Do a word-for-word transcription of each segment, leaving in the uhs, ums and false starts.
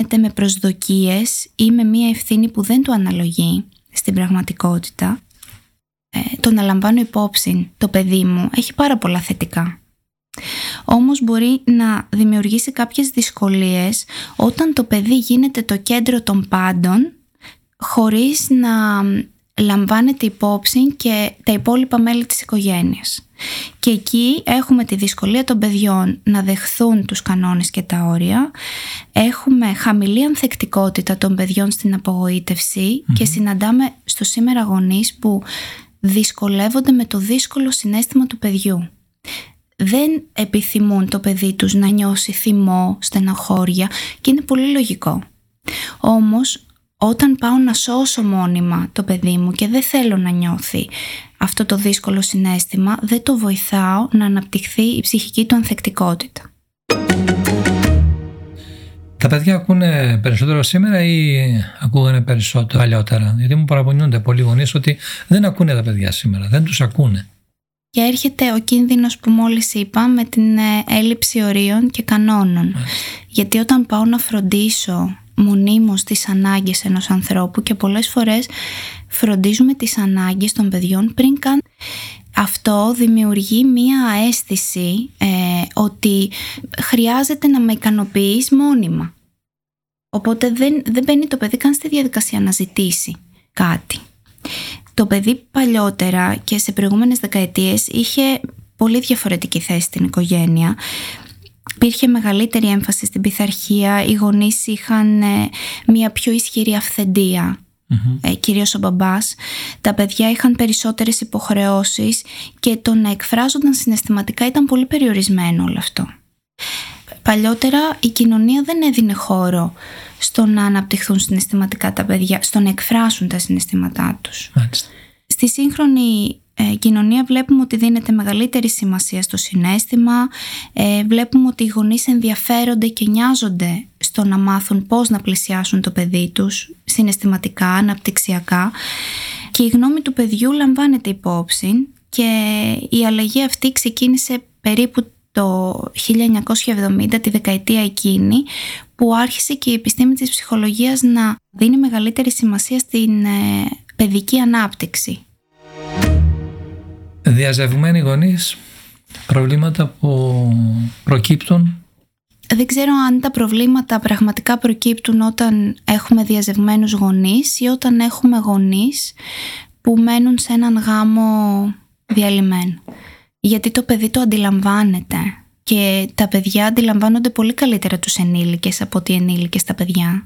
με προσδοκίες ή με μία ευθύνη που δεν του αναλογεί στην πραγματικότητα, ε, το να λαμβάνω υπόψη το παιδί μου έχει πάρα πολλά θετικά. Όμως μπορεί να δημιουργήσει κάποιες δυσκολίες όταν το παιδί γίνεται το κέντρο των πάντων, χωρίς να λαμβάνεται υπόψη και τα υπόλοιπα μέλη της οικογένειας. Και εκεί έχουμε τη δυσκολία των παιδιών να δεχθούν τους κανόνες και τα όρια. Έχουμε χαμηλή ανθεκτικότητα των παιδιών στην απογοήτευση mm-hmm. και συναντάμε στο σήμερα γονείς που δυσκολεύονται με το δύσκολο συναίσθημα του παιδιού. Δεν επιθυμούν το παιδί τους να νιώσει θυμό, στενοχώρια και είναι πολύ λογικό. Όμως όταν πάω να σώσω μόνιμα το παιδί μου και δεν θέλω να νιώθει αυτό το δύσκολο συναίσθημα, δεν το βοηθάω να αναπτυχθεί η ψυχική του ανθεκτικότητα. Τα παιδιά ακούνε περισσότερο σήμερα ή ακούγανε περισσότερο παλιότερα? Γιατί μου παραπονιούνται πολλοί γονείς ότι δεν ακούνε τα παιδιά σήμερα, δεν τους ακούνε. Και έρχεται ο κίνδυνος που μόλις είπα με την έλλειψη ορίων και κανόνων. Μάλιστα. Γιατί όταν πάω να φροντίσω μονίμως τις ανάγκες ενός ανθρώπου, και πολλές φορές φροντίζουμε τις ανάγκες των παιδιών πριν καν, αυτό δημιουργεί μία αίσθηση ε, ότι χρειάζεται να με ικανοποιείς μόνιμα. Οπότε δεν, δεν μπαίνει το παιδί καν στη διαδικασία να ζητήσει κάτι. Το παιδί παλιότερα και σε προηγούμενες δεκαετίες είχε πολύ διαφορετική θέση στην οικογένεια. Υπήρχε μεγαλύτερη έμφαση στην πειθαρχία, οι γονείς είχαν ε, μια πιο ισχυρή αυθεντία, mm-hmm. ε, κυρίως ο μπαμπάς. Τα παιδιά είχαν περισσότερες υποχρεώσεις και το να εκφράζονταν συναισθηματικά ήταν πολύ περιορισμένο όλο αυτό. Παλιότερα η κοινωνία δεν έδινε χώρο στο να αναπτυχθούν συναισθηματικά τα παιδιά, στο να εκφράσουν τα συναισθήματά τους. Μάλιστα. Στη σύγχρονη ε, κοινωνία βλέπουμε ότι δίνεται μεγαλύτερη σημασία στο συναίσθημα, ε, βλέπουμε ότι οι γονείς ενδιαφέρονται και νοιάζονται στο να μάθουν πώς να πλησιάσουν το παιδί τους συναισθηματικά, αναπτυξιακά, και η γνώμη του παιδιού λαμβάνεται υπόψη, και η αλλαγή αυτή ξεκίνησε περίπου το χίλια εννιακόσια εβδομήντα, τη δεκαετία εκείνη, που άρχισε και η επιστήμη της ψυχολογίας να δίνει μεγαλύτερη σημασία στην ε, παιδική ανάπτυξη. Διαζευμένοι γονείς, προβλήματα που προκύπτουν. Δεν ξέρω αν τα προβλήματα πραγματικά προκύπτουν όταν έχουμε διαζευμένους γονείς ή όταν έχουμε γονείς που μένουν σε έναν γάμο διαλυμένο. Γιατί το παιδί το αντιλαμβάνεται και τα παιδιά αντιλαμβάνονται πολύ καλύτερα τους ενήλικες από ότι ενήλικες τα παιδιά.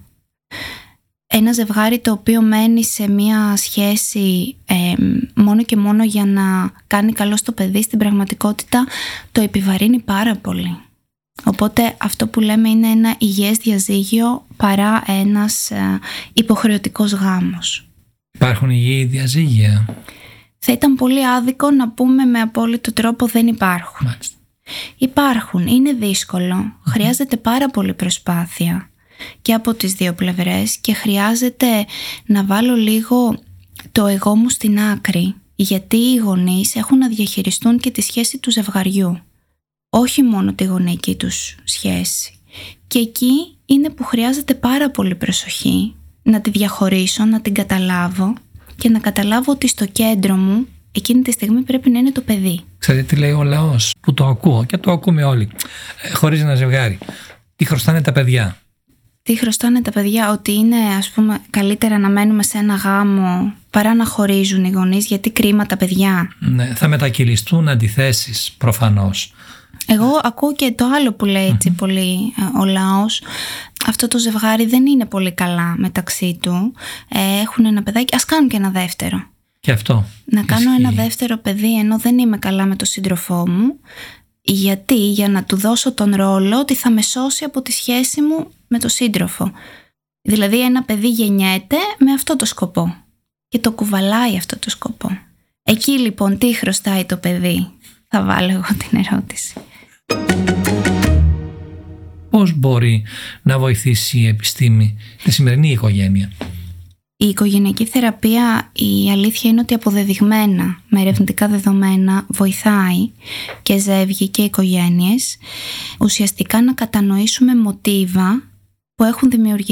Ένα ζευγάρι το οποίο μένει σε μια σχέση ε, μόνο και μόνο για να κάνει καλό στο παιδί, στην πραγματικότητα το επιβαρύνει πάρα πολύ. Οπότε αυτό που λέμε είναι ένα υγιές διαζύγιο παρά ένας ε, υποχρεωτικός γάμος. Υπάρχουν υγιή διαζύγια? Θα ήταν πολύ άδικο να πούμε με απόλυτο τρόπο δεν υπάρχουν. Μάλιστα. Υπάρχουν, είναι δύσκολο, mm-hmm. χρειάζεται πάρα πολύ προσπάθεια και από τις δύο πλευρές, και χρειάζεται να βάλω λίγο το εγώ μου στην άκρη, γιατί οι γονείς έχουν να διαχειριστούν και τη σχέση του ζευγαριού, όχι μόνο τη γονεϊκή τους σχέση. Και εκεί είναι που χρειάζεται πάρα πολύ προσοχή να τη διαχωρίσω, να την καταλάβω και να καταλάβω ότι στο κέντρο μου εκείνη τη στιγμή πρέπει να είναι το παιδί. Ξέρετε τι λέει ο λαός, που το ακούω και το ακούμε όλοι, ε, χωρίς ένα ζευγάρι? Τι χρωστάνε τα παιδιά? Τι χρωστάνε τα παιδιά? Ότι είναι, ας πούμε, καλύτερα να μένουμε σε ένα γάμο παρά να χωρίζουν οι γονείς, γιατί κρίμα τα παιδιά. Ναι, θα μετακυλιστούν αντιθέσεις προφανώς. Εγώ ακούω και το άλλο που λέει έτσι mm-hmm. πολύ ε, ο λαός. Αυτό το ζευγάρι δεν είναι πολύ καλά μεταξύ του. Ε, έχουν ένα παιδάκι, ας κάνουν και ένα δεύτερο. Και αυτό. Να ισχύει. κάνω ένα δεύτερο παιδί ενώ δεν είμαι καλά με τον σύντροφό μου. Γιατί? Για να του δώσω τον ρόλο ότι θα με σώσει από τη σχέση μου με τον σύντροφο. Δηλαδή ένα παιδί γεννιέται με αυτό το σκοπό και το κουβαλάει αυτό το σκοπό. Εκεί λοιπόν τι χρωστάει το παιδί? Θα βάλω εγώ την ερώτηση. Πώς μπορεί να βοηθήσει η επιστήμη τη σημερινή οικογένεια? Η οικογενειακή θεραπεία, η αλήθεια είναι ότι αποδεδειγμένα με ερευνητικά δεδομένα βοηθάει και ζεύγη και οικογένειες ουσιαστικά να κατανοήσουμε μοτίβα που έχουν δημιουργηθεί